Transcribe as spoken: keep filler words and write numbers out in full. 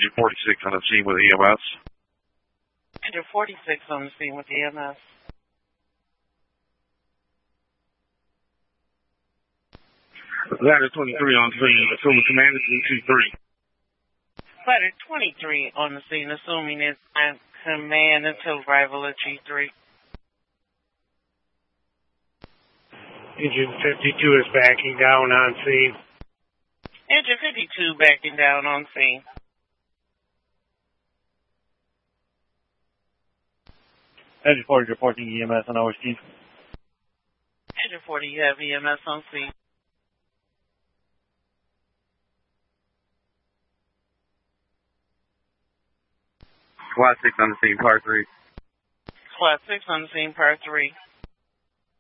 Engine forty-six on the scene with E M S. Engine forty-six on the scene with E M S. Ladder twenty-three on scene, assuming command is G three. Ladder twenty-three on the scene, assuming it's at command until arrival at G three. Engine fifty-two is backing down on scene. Engine fifty-two backing down on scene. Engine forty reporting E M S on our scene. Engine forty, you have E M S on scene. Squad six on the scene, par three. Squad six on the scene, par three.